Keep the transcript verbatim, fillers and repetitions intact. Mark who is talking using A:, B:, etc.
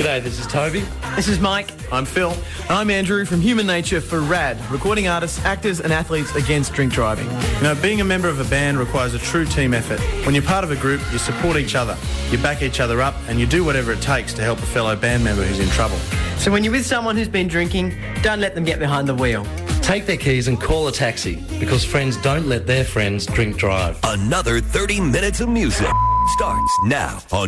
A: G'day, this is Toby.
B: This is Mike.
C: I'm Phil. And I'm Andrew from Human Nature for RAD, recording artists, actors and athletes against drink driving. You know, being a member of a band requires a true team effort. When you're part of a group, you support each other, you back each other up and you do whatever it takes to help a fellow band member who's in trouble.
B: So when you're with someone who's been drinking, don't let them get behind the wheel.
A: Take their keys and call a taxi, because friends don't let their friends drink drive.
D: Another thirty minutes of music starts now on